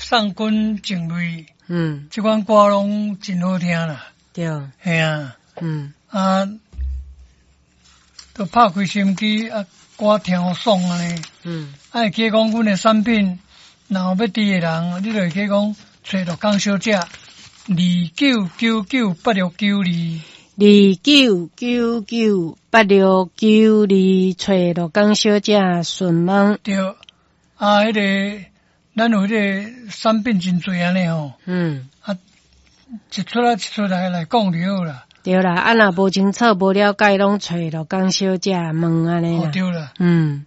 送君情泪，这款歌拢真好听啦。 对， 系啊，都拍开收音机啊，歌听好爽安尼。会记讲阮的产品，若有要滴的人，你就会记讲找陆港小姐29998692。 29998692，找陆港小姐询问。 对，迄个咱有迄个产品真侪安尼吼。一出来讲就好啦。 对啦，若无清楚无了解，拢找陆港小姐问安尼啦。 对啦。